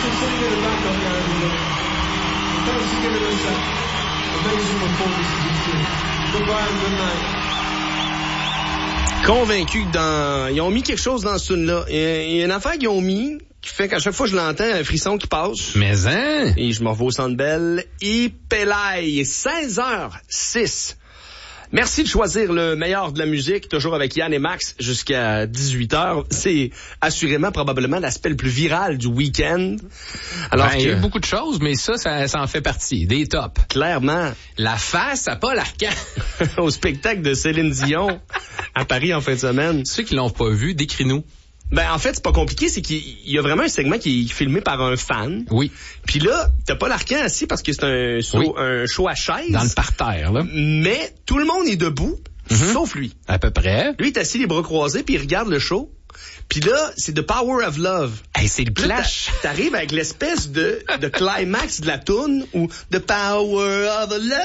Convaincu que ils ont mis quelque chose dans ce tune-là. Il y a une affaire qu'ils ont mis qui fait qu'à chaque fois que je l'entends, un frisson qui passe. Mais hein? Et je me revois au Centre Bell. Ipelaï, 16h06. Merci de choisir le meilleur de la musique, toujours avec Yann et Max jusqu'à 18h. C'est assurément probablement l'aspect le plus viral du week-end. Alors il y a eu beaucoup de choses, mais ça en fait partie. Des tops. Clairement. La face à Paul Arcand. Au spectacle de Céline Dion à Paris en fin de semaine. Ceux qui l'ont pas vu, décris-nous. Ben, en fait, c'est pas compliqué, c'est qu'il y a vraiment un segment qui est filmé par un fan. Oui. Puis là, t'as pas l'Arcand assis parce que c'est un show à chaise. Dans le parterre, là. Mais tout le monde est debout, sauf lui. À peu près. Lui, il est assis les bras croisés, puis il regarde le show. Puis là, c'est The Power of Love. Hey, c'est le clash. T'arrives avec l'espèce de climax de la toune où The Power of Love.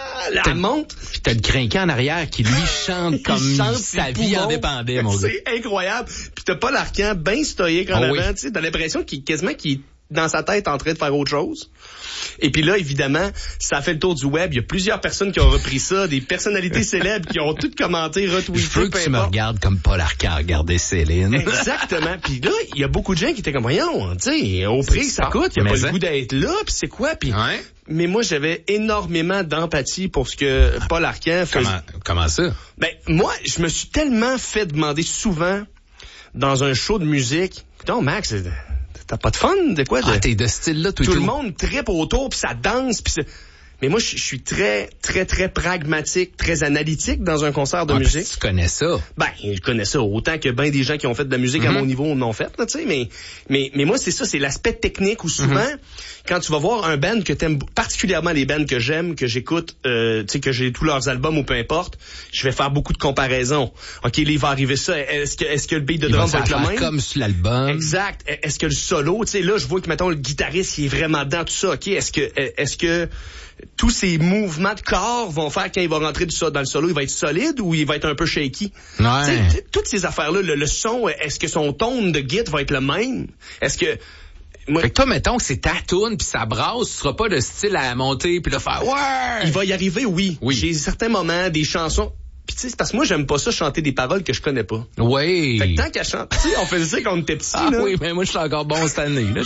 La monte. Puis t'as le crinquant en arrière qui, lui, chante comme sa vie en dépendait, mon gars. C'est incroyable. Puis t'as pas l'Arcand bien stoïque en avant. Tu sais, t'as l'impression qu'il est dans sa tête en train de faire autre chose. Et puis là, évidemment, ça a fait le tour du web. Il y a plusieurs personnes qui ont repris ça, des personnalités célèbres qui ont toutes commenté, retweeté. Je veux que tu me regardes comme Paul Arcand regardait Céline. Exactement. Puis là, il y a beaucoup de gens qui étaient comme, voyons, tu sais, au prix que ça coûte, il n'y a pas le goût d'être là, puis c'est quoi, puis... Ouais. Mais moi, j'avais énormément d'empathie pour ce que Paul Arcand faisait. Comment ça? Ben, moi, je me suis tellement fait demander souvent dans un show de musique, putain, Max, t'as pas de fun de quoi? T'es de ce style-là, tout le monde trippe autour, puis ça danse, puis mais moi, je suis très, très, très pragmatique, très analytique dans un concert de musique. Tu connais ça? Ben, je connais ça. Autant que bien des gens qui ont fait de la musique à mon niveau en ont fait, tu sais. Mais moi, c'est ça, c'est l'aspect technique où souvent, quand tu vas voir un band que t'aimes, particulièrement les bands que j'aime, que j'écoute, tu sais, que j'ai tous leurs albums ou peu importe, je vais faire beaucoup de comparaisons. OK, là, il va arriver ça. Est-ce que le beat de drum va être le même? Comme sur l'album. Exact. Est-ce que le solo, tu sais, là, je vois que, mettons, le guitariste, il est vraiment dedans, tout ça. OK, est-ce que tous ces mouvements de corps vont faire quand il va rentrer dans le solo, il va être solide ou il va être un peu shaky? Ouais. Toutes ces affaires-là, le son, est-ce que son tone de git va être le même? Est-ce que... Fait que toi, mettons que c'est ta toune puis ça brasse, tu seras pas de style à monter puis là faire ouais! Il va y arriver, oui. J'ai certains moments, des chansons... Pis tu sais, c'est parce que moi, j'aime pas ça chanter des paroles que je connais pas. Oui. Fait que tant qu'à chanter, tu sais, on faisait ça quand on était petits, là. Oui, mais moi, je suis encore bon cette année, là.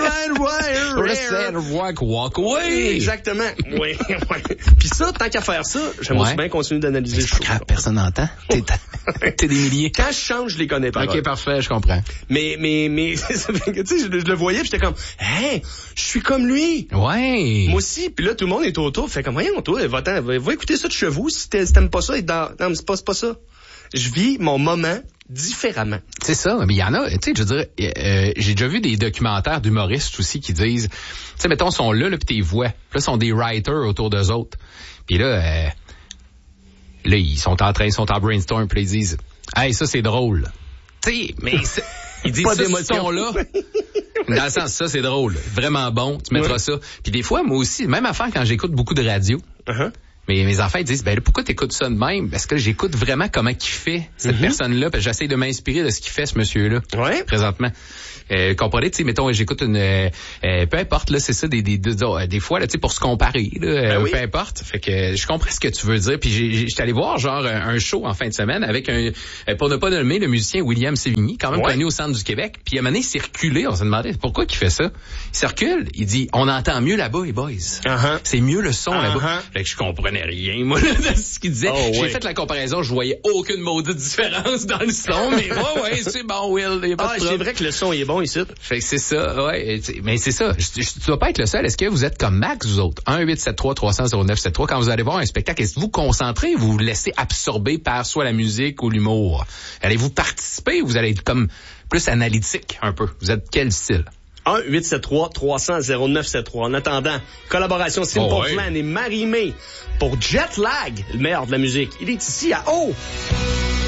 Walk away. Exactement. Oui. Pis ça, tant qu'à faire ça, j'aimerais bien continuer d'analyser le show. Personne n'entend. T'es des milliers. Quand je chante, je les connais pas. OK, parfait, je comprends. Mais, tu sais, je le voyais pis j'étais comme, hey, je suis comme lui. Ouais. Moi aussi. Puis là, tout le monde est autour. Fait comme, voyons, toi, va écouter ça de chez vous si t'aimes pas ça, être dans... Non, mais c'est pas ça. Je vis mon moment différemment. C'est ça, mais il y en a, tu sais, je veux dire, j'ai déjà vu des documentaires d'humoristes aussi qui disent, tu sais, mettons, sont là pis t'es voix. Là, sont des writers autour d'eux autres. Puis là, ils sont en brainstorm, puis ils disent, hey, ça, c'est drôle. Tu sais, mais ils disent ça, ce son-là. Dans le sens, ça, c'est drôle. Vraiment bon, tu mettras ça. Puis des fois, moi aussi, même affaire quand j'écoute beaucoup de radio. Mais mes enfants ils disent, ben là, pourquoi t'écoutes ça de même? Parce que j'écoute vraiment comment qu'il fait, cette personne-là, parce que j'essaie de m'inspirer de ce qu'il fait, ce monsieur-là, présentement. Comprenez, tu sais, mettons, j'écoute peu importe, là, c'est ça, des fois, là, tu sais, pour se comparer, là, peu importe. Fait que je comprends ce que tu veux dire. Puis j'étais allé voir, genre, un show en fin de semaine avec pour ne pas nommer le musicien William Sévigny, quand même connu au centre du Québec. Puis à un moment donné, il s'est reculé, on s'est demandé pourquoi il fait ça. Il se recule, il dit, on entend mieux là-bas, les boys. C'est mieux le son là-bas. Fait que je comprenais rien, moi, là, de ce qu'il disait. J'ai fait la comparaison, je voyais aucune maudite différence dans le son, mais ouais, c'est bon, Will, y a pas de c'est vrai que le son, il est bon ici. Fait que c'est ça, ouais. Mais c'est ça. Tu dois pas être le seul. Est-ce que vous êtes comme Max, vous autres? 1-873-300-0973. Quand vous allez voir un spectacle, est-ce que vous concentrez ou vous vous laissez absorber par soit la musique ou l'humour? Allez-vous participer ou vous allez être comme plus analytique un peu? Vous êtes quel style? 1-873-300-0973. En attendant, collaboration Simple Plan et Marie-Mé pour Jet Lag, le meilleur de la musique. Il est ici à